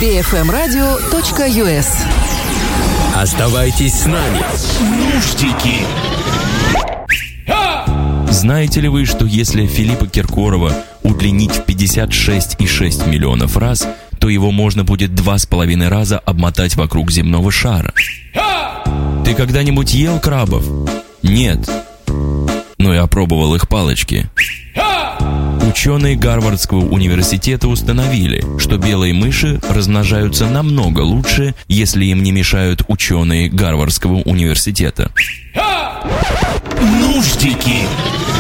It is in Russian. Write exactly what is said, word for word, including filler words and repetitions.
би эф эм радио точка ю эс. Оставайтесь с нами. Нуждики. Знаете ли вы, что если Филиппа Киркорова удлинить в пятьдесят шесть и шесть миллионов раз, то его можно будет два с половиной раза обмотать вокруг земного шара? Ты когда-нибудь ел крабов? Нет. Но я пробовал их палочки. Ученые Гарвардского университета установили, что белые мыши размножаются намного лучше, если им не мешают ученые Гарвардского университета. Нуждики.